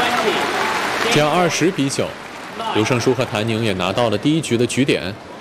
这样20比9，刘胜书和谭宁也拿到了第一局的局点。